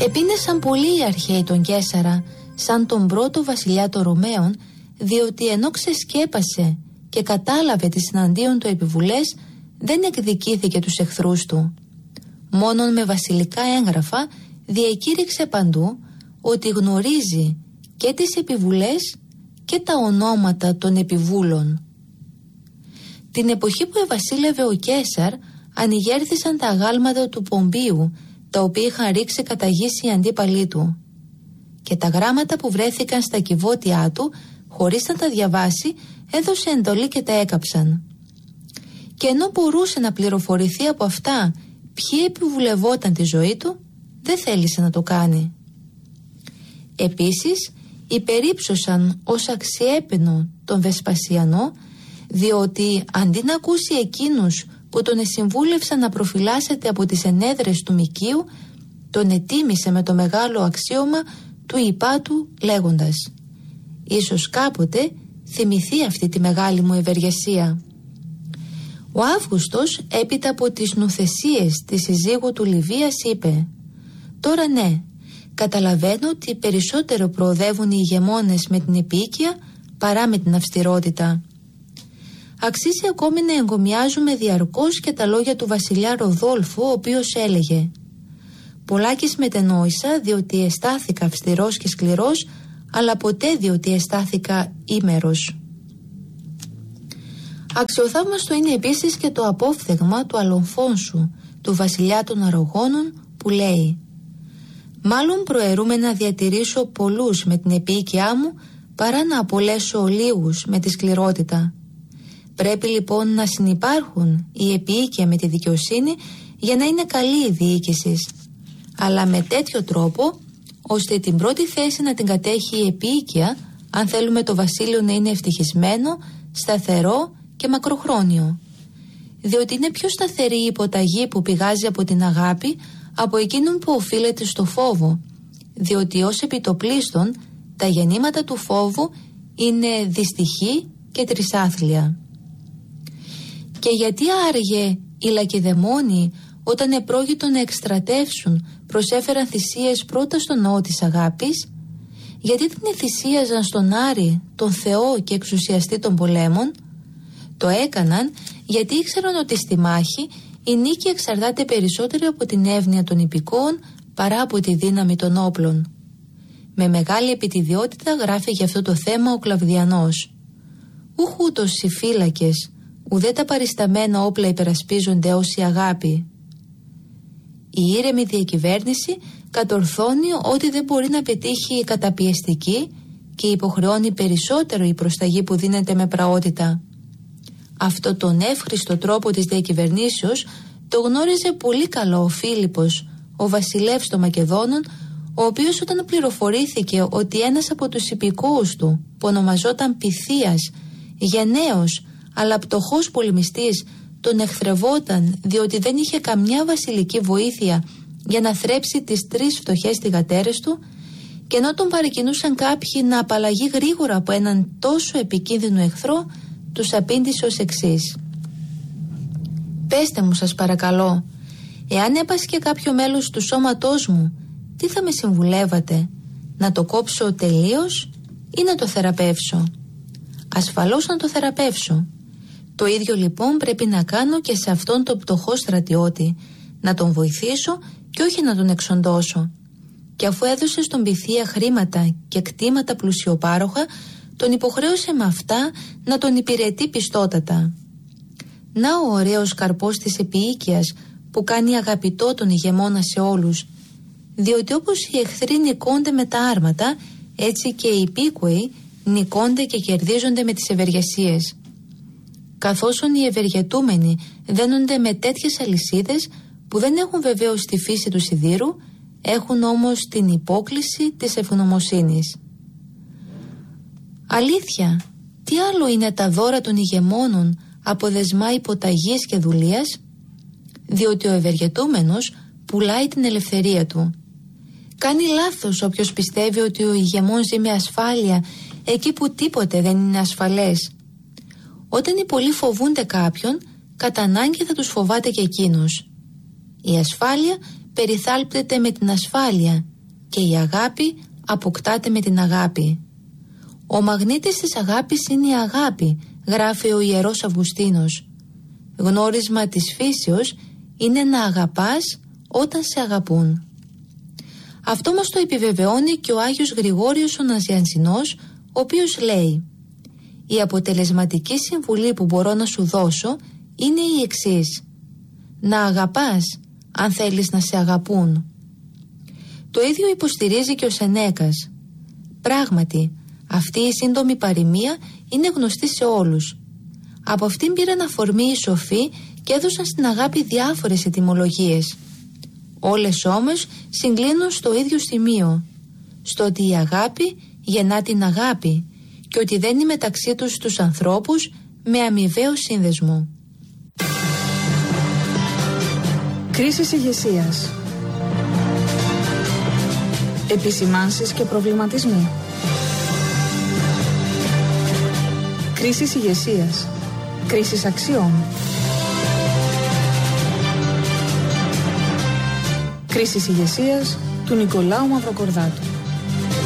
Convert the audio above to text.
Επίνεσαν πολύ οι αρχαίοι τον Καίσαρα σαν τον πρώτο βασιλιά των Ρωμαίων, διότι ενώ ξεσκέπασε και κατάλαβε τις εναντίον του επιβουλές, δεν εκδικήθηκε τους εχθρούς του. Μόνον με βασιλικά έγγραφα διακήρυξε παντού ότι γνωρίζει και τις επιβουλές και τα ονόματα των επιβούλων. Την εποχή που ευασίλευε ο Καίσαρ ανοιγέρθησαν τα αγάλματα του Πομπίου, τα οποία είχαν ρίξει κατά γης οι αντίπαλοι του. Και τα γράμματα που βρέθηκαν στα κυβότια του, χωρίς να τα διαβάσει, έδωσε εντολή και τα έκαψαν. Και ενώ μπορούσε να πληροφορηθεί από αυτά ποιοι επιβουλευόταν τη ζωή του, δεν θέλησε να το κάνει. Επίσης, υπερύψωσαν ως αξιέπαινο τον Βεσπασιανό, διότι αντί να ακούσει εκείνους που τον εσυμβούλευσαν να προφυλάσσεται από τις ενέδρες του Μικίου, τον ετίμησε με το μεγάλο αξίωμα του υπάτου λέγοντας: «Ίσως κάποτε θυμηθεί αυτή τη μεγάλη μου ευεργεσία». Ο Αύγουστος, έπειτα από τις νουθεσίες της συζύγου του Λιβίας, είπε: «Τώρα ναι, καταλαβαίνω ότι περισσότερο προοδεύουν οι ηγεμόνες με την επίοικια παρά με την αυστηρότητα». Αξίζει ακόμη να εγκομιάζουμε διαρκώς και τα λόγια του βασιλιά Ροδόλφου, ο οποίος έλεγε: «Πολλάκις μετενόησα διότι αισθάθηκα αυστηρός και σκληρός, αλλά ποτέ διότι αισθάθηκα ήμερος». Αξιοθαύμαστο είναι επίσης και το απόφθεγμα του Αλοφόνσου, του βασιλιά των Αραγώνων, που λέει: «Μάλλον προαιρούμε να διατηρήσω πολλούς με την επίοικιά μου παρά να απολέσω λίγους με τη σκληρότητα. Πρέπει λοιπόν να συνυπάρχουν η επίοικια με τη δικαιοσύνη για να είναι καλή η διοίκηση, αλλά με τέτοιο τρόπο ώστε την πρώτη θέση να την κατέχει η επίοικια, αν θέλουμε το βασίλειο να είναι ευτυχισμένο, σταθερό και μακροχρόνιο. Διότι είναι πιο σταθερή η υποταγή που πηγάζει από την αγάπη από εκείνον που οφείλεται στο φόβο, διότι ως επιτοπλίστων τα γεννήματα του φόβου είναι δυστυχή και τρισάθλια. Και γιατί άραγε οι Λακεδαιμόνοι, όταν επρόκειτο να εκστρατεύσουν, προσέφεραν θυσίες πρώτα στον ναό της αγάπης? Γιατί την εθυσίαζαν στον Άρη, τον Θεό και εξουσιαστή των πολέμων? Το έκαναν γιατί ήξεραν ότι στη μάχη η νίκη εξαρτάται περισσότερο από την εύνοια των υπηκόων παρά από τη δύναμη των όπλων. Με μεγάλη επιτιδιότητα γράφει για αυτό το θέμα ο Κλαβδιανός: «Ούχ ούτως οι φύλακες, ουδέ τα παρισταμένα όπλα υπερασπίζονται ως η αγάπη». Η ήρεμη διακυβέρνηση κατορθώνει ό,τι δεν μπορεί να πετύχει η καταπιεστική και υποχρεώνει περισσότερο η προσταγή που δίνεται με πραότητα. Αυτό τον εύχριστο τρόπο της διακυβερνήσεως το γνώριζε πολύ καλά ο Φίλιππος, ο βασιλεύς των Μακεδόνων, ο οποίος όταν πληροφορήθηκε ότι ένας από τους υπηκόους του, που ονομαζόταν Πυθίας, γενναίος αλλά πτωχός πολεμιστής, τον εχθρευόταν διότι δεν είχε καμιά βασιλική βοήθεια για να θρέψει τις 3 φτωχές θυγατέρες του, και ενώ τον παρεκκινούσαν κάποιοι να απαλλαγεί γρήγορα από έναν τόσο επικίνδυνο εχθρό, τους απήντησε ως εξής: «Πέστε μου σας παρακαλώ, εάν έπασχε κάποιο μέλος του σώματός μου, τι θα με συμβουλεύατε, να το κόψω τελείως ή να το θεραπεύσω?» «Ασφαλώς να το θεραπεύσω. Το ίδιο λοιπόν πρέπει να κάνω και σε αυτόν τον πτωχό στρατιώτη, να τον βοηθήσω και όχι να τον εξοντώσω». Και αφού έδωσε στον Πυθία χρήματα και κτήματα πλουσιοπάροχα, τον υποχρέωσε με αυτά να τον υπηρετεί πιστότατα. Να ο ωραίος καρπός της επίοικιας που κάνει αγαπητό τον ηγεμόνα σε όλους, διότι όπως οι εχθροί νικώνται με τα άρματα, έτσι και οι υπήκοοι νικώνται και κερδίζονται με τις ευεργεσίες. Καθώς οι ευεργετούμενοι δένονται με τέτοιες αλυσίδες που δεν έχουν βεβαίως τη φύση του σιδήρου, έχουν όμως την υπόκλιση της ευγνωμοσύνης. Αλήθεια, τι άλλο είναι τα δώρα των ηγεμόνων από δεσμά υποταγής και δουλείας? Διότι ο ευεργετούμενος πουλάει την ελευθερία του. Κάνει λάθος όποιος πιστεύει ότι ο ηγεμόν ζει με ασφάλεια εκεί που τίποτε δεν είναι ασφαλές. Όταν οι πολλοί φοβούνται κάποιον, κατά ανάγκη θα τους φοβάται και εκείνος. Η ασφάλεια περιθάλπτεται με την ασφάλεια και η αγάπη αποκτάται με την αγάπη. Ο μαγνήτης της αγάπης είναι η αγάπη, γράφει ο Ιερός Αυγουστίνος. Γνώρισμα της φύσεως είναι να αγαπάς όταν σε αγαπούν. Αυτό μας το επιβεβαιώνει και ο Άγιος Γρηγόριος ο Ναζιανζινός, ο οποίος λέει: η αποτελεσματική συμβουλή που μπορώ να σου δώσω είναι η εξής: να αγαπάς αν θέλεις να σε αγαπούν. Το ίδιο υποστηρίζει και ο Σενέκας. Πράγματι, αυτή η σύντομη παροιμία είναι γνωστή σε όλους. Από αυτήν πήραν αφορμή οι σοφοί και έδωσαν στην αγάπη διάφορες ετυμολογίες. Όλες όμως συγκλίνουν στο ίδιο σημείο, στο ότι η αγάπη γεννά την αγάπη και ότι δένει μεταξύ τους ανθρώπους με αμοιβαίο σύνδεσμο. Κρίσεις ηγεσίας. Επισημάνσεις και προβληματισμοί. Κρίσεις ηγεσίας. Κρίσεις αξιών. Κρίσεις ηγεσίας του Νικολάου Μαυροκορδάτου.